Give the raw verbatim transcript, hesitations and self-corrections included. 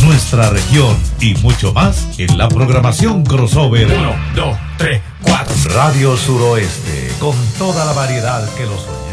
nuestra región y mucho más en la programación crossover. Uno, dos, tres, cuatro. Radio Suroeste, con toda la variedad que los